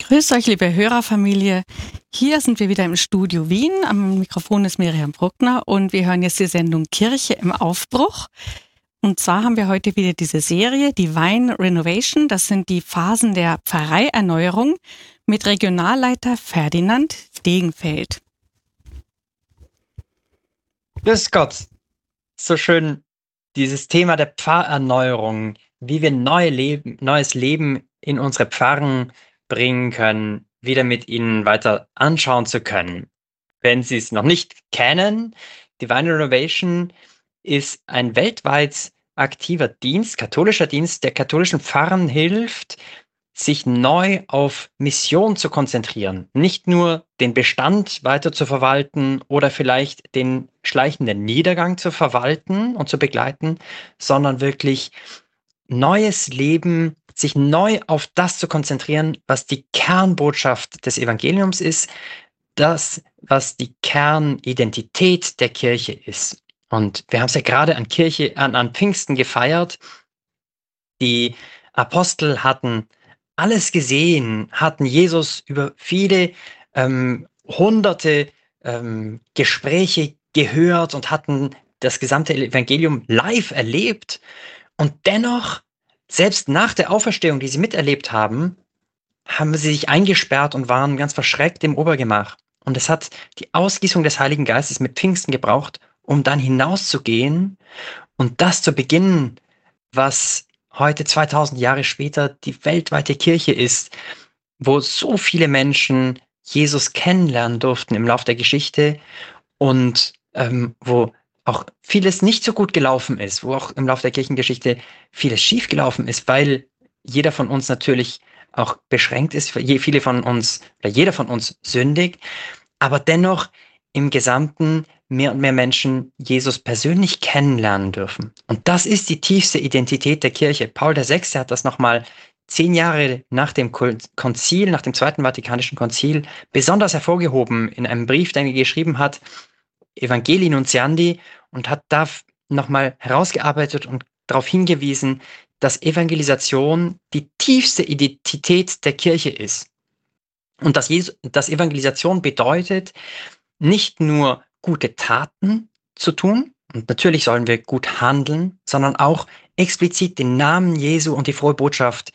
Grüß euch, liebe Hörerfamilie. Hier sind wir wieder im Studio Wien. Am Mikrofon ist Miriam Bruckner und wir hören jetzt die Sendung Kirche im Aufbruch. Und zwar haben wir heute wieder diese Serie Divine Renovation. Das sind die Phasen der Pfarreierneuerung mit Regionalleiter Ferdinand Degenfeld. Grüß Gott. So schön dieses Thema der Pfarrerneuerung, wie wir neues Leben in unsere Pfarren bringen können, wieder mit Ihnen weiter anschauen zu können. Wenn Sie es noch nicht kennen, Divine Renovation ist ein weltweit aktiver Dienst, katholischer Dienst, der katholischen Pfarren hilft, sich neu auf Mission zu konzentrieren. Nicht nur den Bestand weiter zu verwalten oder vielleicht den schleichenden Niedergang zu verwalten und zu begleiten, sondern wirklich neues Leben, sich neu auf das zu konzentrieren, was die Kernbotschaft des Evangeliums ist, das, was die Kernidentität der Kirche ist. Und wir haben es ja gerade an Pfingsten gefeiert. Die Apostel hatten alles gesehen, hatten Jesus über viele hunderte Gespräche gehört und hatten das gesamte Evangelium live erlebt. Und dennoch, selbst nach der Auferstehung, die sie miterlebt haben, haben sie sich eingesperrt und waren ganz verschreckt im Obergemach. Und es hat die Ausgießung des Heiligen Geistes mit Pfingsten gebraucht, um dann hinauszugehen und das zu beginnen, was heute 2000 Jahre später die weltweite Kirche ist, wo so viele Menschen Jesus kennenlernen durften im Laufe der Geschichte und wo auch vieles nicht so gut gelaufen ist, wo auch im Laufe der Kirchengeschichte vieles schief gelaufen ist, weil jeder von uns natürlich auch beschränkt ist, jeder von uns sündigt, aber dennoch im Gesamten mehr und mehr Menschen Jesus persönlich kennenlernen dürfen. Und das ist die tiefste Identität der Kirche. Paul VI. Hat das nochmal 10 Jahre nach dem Konzil, nach dem Zweiten Vatikanischen Konzil, besonders hervorgehoben in einem Brief, den er geschrieben hat, Evangelii Nuntiandi, und hat da nochmal herausgearbeitet und darauf hingewiesen, dass Evangelisation die tiefste Identität der Kirche ist. Und dass Evangelisation bedeutet, nicht nur gute Taten zu tun, und natürlich sollen wir gut handeln, sondern auch explizit den Namen Jesu und die frohe Botschaft,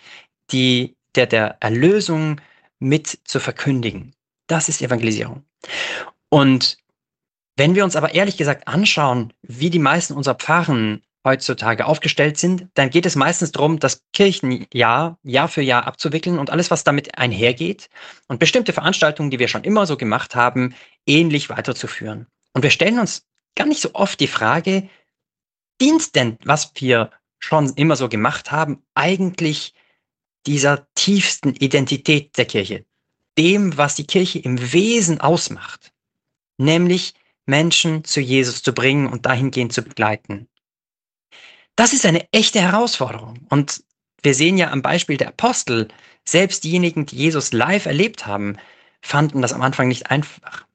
der Erlösung mit zu verkündigen. Das ist Evangelisierung. Und wenn wir uns aber ehrlich gesagt anschauen, wie die meisten unserer Pfarren heutzutage aufgestellt sind, dann geht es meistens darum, das Kirchenjahr Jahr für Jahr abzuwickeln und alles, was damit einhergeht und bestimmte Veranstaltungen, die wir schon immer so gemacht haben, ähnlich weiterzuführen. Und wir stellen uns gar nicht so oft die Frage, dient denn, was wir schon immer so gemacht haben, eigentlich dieser tiefsten Identität der Kirche, dem, was die Kirche im Wesen ausmacht, nämlich Menschen zu Jesus zu bringen und dahingehend zu begleiten. Das ist eine echte Herausforderung. Und wir sehen ja am Beispiel der Apostel, selbst diejenigen, die Jesus live erlebt haben, fanden das am Anfang nicht einfach.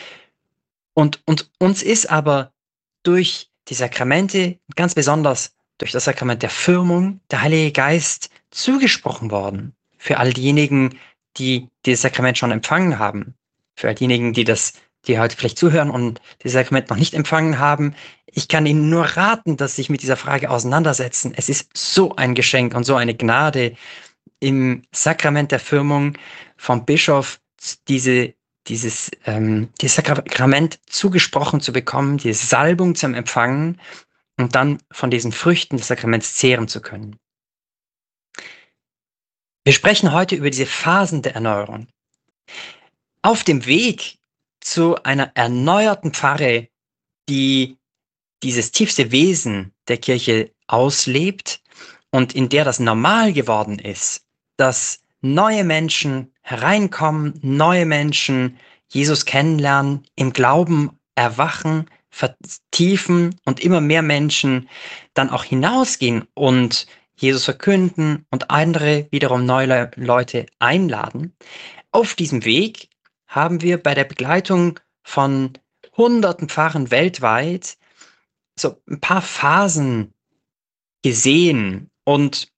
Und uns ist aber durch die Sakramente, ganz besonders durch das Sakrament der Firmung, der Heilige Geist zugesprochen worden. Für all diejenigen, die dieses Sakrament schon empfangen haben. Für all diejenigen, die heute vielleicht zuhören und dieses Sakrament noch nicht empfangen haben. Ich kann Ihnen nur raten, dass Sie sich mit dieser Frage auseinandersetzen. Es ist so ein Geschenk und so eine Gnade, im Sakrament der Firmung vom Bischof dieses Sakrament zugesprochen zu bekommen, diese Salbung zum Empfangen und dann von diesen Früchten des Sakraments zehren zu können. Wir sprechen heute über diese Phasen der Erneuerung. Auf dem Weg zu einer erneuerten Pfarre, die dieses tiefste Wesen der Kirche auslebt und in der das normal geworden ist, dass neue Menschen hereinkommen, neue Menschen Jesus kennenlernen, im Glauben erwachen, vertiefen und immer mehr Menschen dann auch hinausgehen und Jesus verkünden und andere wiederum neue Leute einladen. Auf diesem Weg haben wir bei der Begleitung von hunderten Pfarren weltweit so ein paar Phasen gesehen. Und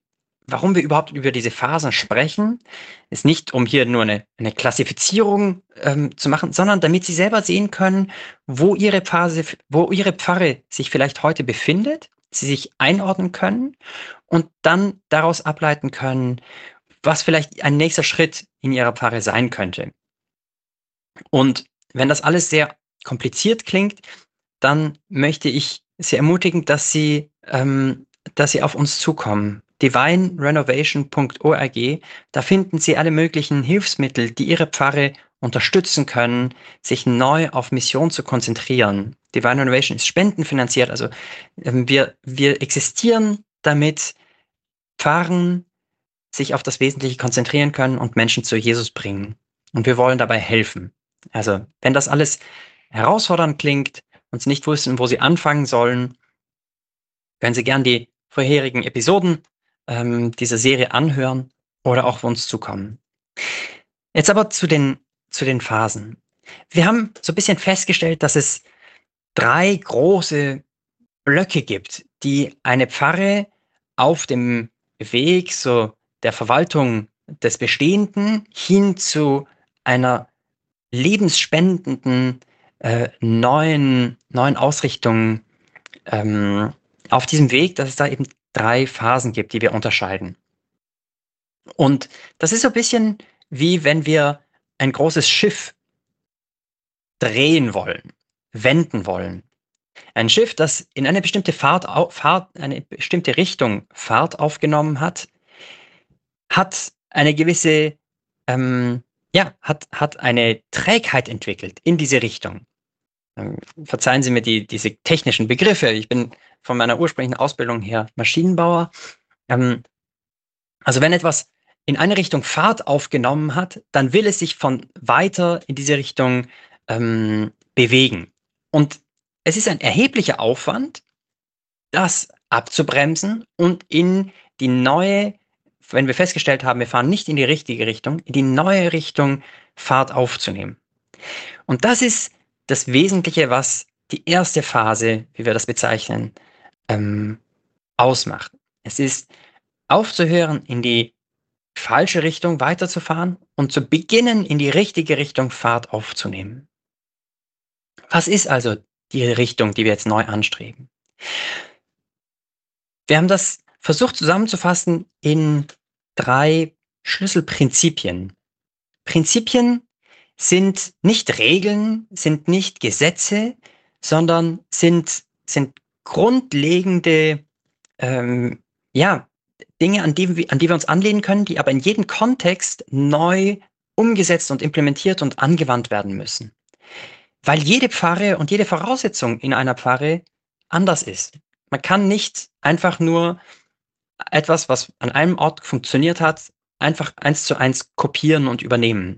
warum wir überhaupt über diese Phasen sprechen, ist nicht, um hier nur eine Klassifizierung zu machen, sondern damit Sie selber sehen können, wo Ihre Pfarre sich vielleicht heute befindet, Sie sich einordnen können und dann daraus ableiten können, was vielleicht ein nächster Schritt in Ihrer Pfarre sein könnte. Und wenn das alles sehr kompliziert klingt, dann möchte ich Sie ermutigen, dass Sie auf uns zukommen. divinerenovation.org, da finden Sie alle möglichen Hilfsmittel, die Ihre Pfarre unterstützen können, sich neu auf Mission zu konzentrieren. Divine Renovation ist spendenfinanziert, also wir existieren, damit Pfarren sich auf das Wesentliche konzentrieren können und Menschen zu Jesus bringen. Und wir wollen dabei helfen. Also, wenn das alles herausfordernd klingt und Sie nicht wissen, wo Sie anfangen sollen, können Sie gern die vorherigen Episoden dieser Serie anhören oder auch auf uns zukommen. Jetzt aber zu den Phasen. Wir haben so ein bisschen festgestellt, dass es 3 große Blöcke gibt, die eine Pfarre auf dem Weg so der Verwaltung des Bestehenden hin zu einer lebensspendenden neuen Ausrichtung auf diesem Weg, dass es da eben 3 Phasen gibt, die wir unterscheiden. Und das ist so ein bisschen wie wenn wir ein großes Schiff drehen wollen, wenden wollen. Ein Schiff, das in eine bestimmte eine bestimmte Richtung Fahrt aufgenommen hat, hat eine gewisse, hat eine Trägheit entwickelt in diese Richtung. Verzeihen Sie mir diese technischen Begriffe. Ich bin von meiner ursprünglichen Ausbildung her Maschinenbauer. Also wenn etwas in eine Richtung Fahrt aufgenommen hat, dann will es sich von weiter in diese Richtung bewegen. Und es ist ein erheblicher Aufwand, das abzubremsen und in die neue, wenn wir festgestellt haben, wir fahren nicht in die richtige Richtung, in die neue Richtung Fahrt aufzunehmen. Und das ist das Wesentliche, was die erste Phase, wie wir das bezeichnen, ausmacht. Es ist aufzuhören, in die falsche Richtung weiterzufahren und zu beginnen, in die richtige Richtung Fahrt aufzunehmen. Was ist also die Richtung, die wir jetzt neu anstreben? Wir haben das versucht zusammenzufassen in 3 Schlüsselprinzipien. Prinzipien sind nicht Regeln, sind nicht Gesetze, sondern sind grundlegende Dinge, an die wir uns anlehnen können, die aber in jedem Kontext neu umgesetzt und implementiert und angewandt werden müssen. Weil jede Pfarre und jede Voraussetzung in einer Pfarre anders ist. Man kann nicht einfach nur etwas, was an einem Ort funktioniert hat, einfach 1:1 kopieren und übernehmen.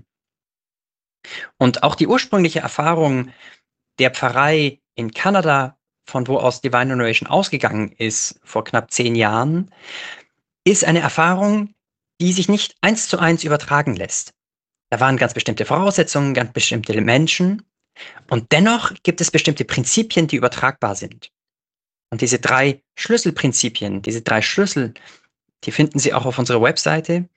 Und auch die ursprüngliche Erfahrung der Pfarrei in Kanada, von wo aus Divine Renovation ausgegangen ist, vor knapp 10 Jahren, ist eine Erfahrung, die sich nicht 1:1 übertragen lässt. Da waren ganz bestimmte Voraussetzungen, ganz bestimmte Menschen. Und dennoch gibt es bestimmte Prinzipien, die übertragbar sind. Und diese 3 Schlüsselprinzipien, diese 3 Schlüssel, die finden Sie auch auf unserer Webseite.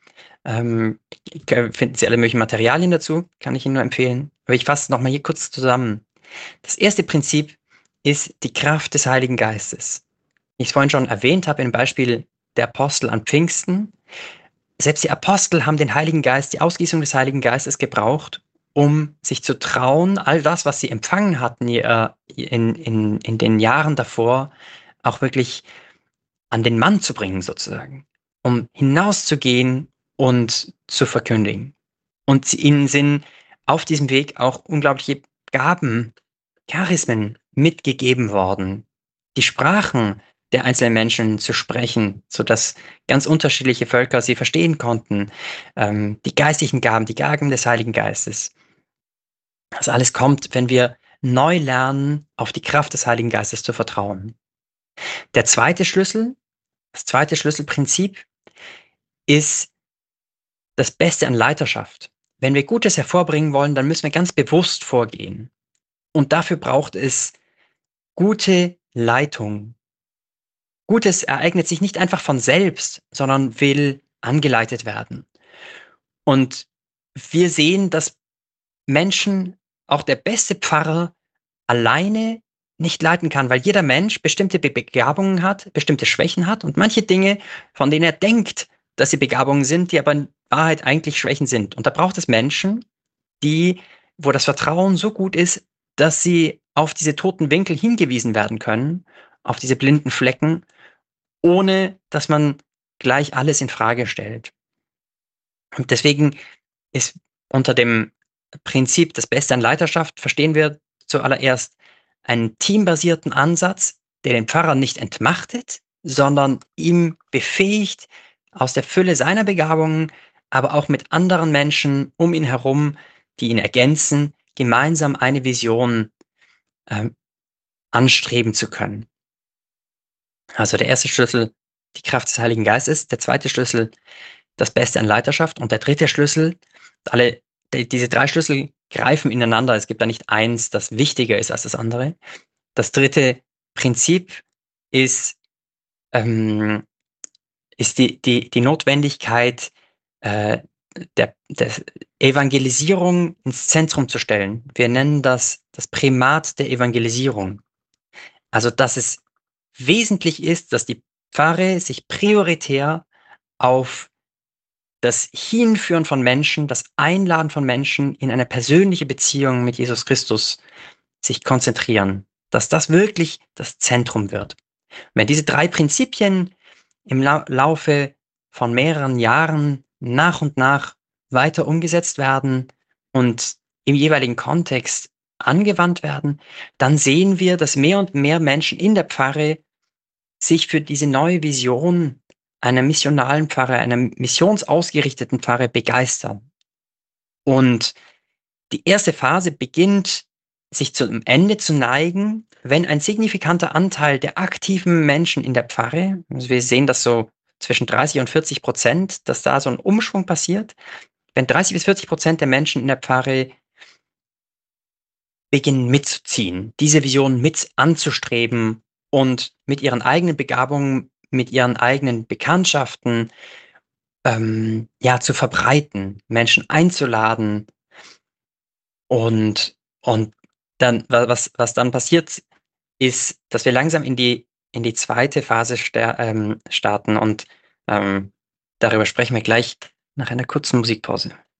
Finden Sie alle möglichen Materialien dazu, kann ich Ihnen nur empfehlen. Aber ich fasse es nochmal hier kurz zusammen. Das erste Prinzip ist die Kraft des Heiligen Geistes. Wie ich es vorhin schon erwähnt habe, im Beispiel der Apostel an Pfingsten. Selbst die Apostel haben den Heiligen Geist, die Ausgießung des Heiligen Geistes gebraucht, um sich zu trauen, all das, was sie empfangen hatten in den Jahren davor, auch wirklich an den Mann zu bringen sozusagen, um hinauszugehen und zu verkündigen. Und ihnen sind auf diesem Weg auch unglaubliche Gaben, Charismen mitgegeben worden, die Sprachen der einzelnen Menschen zu sprechen, sodass ganz unterschiedliche Völker sie verstehen konnten, die geistlichen Gaben, die Gaben des Heiligen Geistes. Das alles kommt, wenn wir neu lernen, auf die Kraft des Heiligen Geistes zu vertrauen. Der zweite Schlüssel, das zweite Schlüsselprinzip ist das Beste an Leiterschaft. Wenn wir Gutes hervorbringen wollen, dann müssen wir ganz bewusst vorgehen. Und dafür braucht es gute Leitung, Gutes ereignet sich nicht einfach von selbst, sondern will angeleitet werden. Und wir sehen, dass Menschen, auch der beste Pfarrer, alleine nicht leiten kann, weil jeder Mensch bestimmte Begabungen hat, bestimmte Schwächen hat und manche Dinge, von denen er denkt, dass sie Begabungen sind, die aber in Wahrheit eigentlich Schwächen sind. Und da braucht es Menschen, wo das Vertrauen so gut ist, dass sie auf diese toten Winkel hingewiesen werden können, auf diese blinden Flecken, ohne dass man gleich alles in Frage stellt. Und deswegen ist unter dem Prinzip das Beste an Leiterschaft verstehen wir zuallererst einen teambasierten Ansatz, der den Pfarrer nicht entmachtet, sondern ihm befähigt, aus der Fülle seiner Begabungen, aber auch mit anderen Menschen um ihn herum, die ihn ergänzen, gemeinsam eine Vision anstreben zu können. Also der erste Schlüssel, die Kraft des Heiligen Geistes, der zweite Schlüssel, das Beste an Leiterschaft und der dritte Schlüssel, diese drei Schlüssel greifen ineinander. Es gibt da nicht eins, das wichtiger ist als das andere. Das dritte Prinzip ist die Notwendigkeit, der Evangelisierung ins Zentrum zu stellen. Wir nennen das das Primat der Evangelisierung. Also, dass es wesentlich ist, dass die Pfarre sich prioritär auf das Hinführen von Menschen, das Einladen von Menschen in eine persönliche Beziehung mit Jesus Christus sich konzentrieren, dass das wirklich das Zentrum wird. Wenn diese drei Prinzipien im Laufe von mehreren Jahren nach und nach weiter umgesetzt werden und im jeweiligen Kontext angewandt werden, dann sehen wir, dass mehr und mehr Menschen in der Pfarre sich für diese neue Vision einer missionalen Pfarre, einer missionsausgerichteten Pfarre begeistern. Und die erste Phase beginnt, sich zum Ende zu neigen, wenn ein signifikanter Anteil der aktiven Menschen in der Pfarre, also wir sehen das so zwischen 30 und 40%, dass da so ein Umschwung passiert, wenn 30 bis 40% der Menschen in der Pfarre beginnen mitzuziehen, diese Vision mit anzustreben und mit ihren eigenen Begabungen, mit ihren eigenen Bekanntschaften zu verbreiten, Menschen einzuladen und dann, was dann passiert, ist, dass wir langsam in die zweite Phase starten und darüber sprechen wir gleich nach einer kurzen Musikpause.